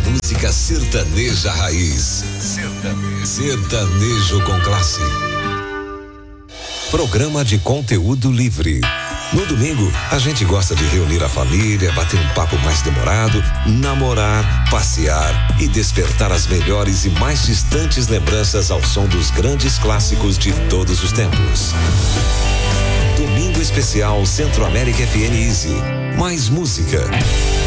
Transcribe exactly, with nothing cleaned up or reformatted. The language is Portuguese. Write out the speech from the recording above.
música sertaneja raiz. Sertanejo. Sertanejo com classe. Programa de conteúdo livre. No domingo, a gente gosta de reunir a família, bater um papo mais demorado, namorar, passear e despertar as melhores e mais distantes lembranças ao som dos grandes clássicos de todos os tempos. Domingo especial Centro América F M Easy. Mais música,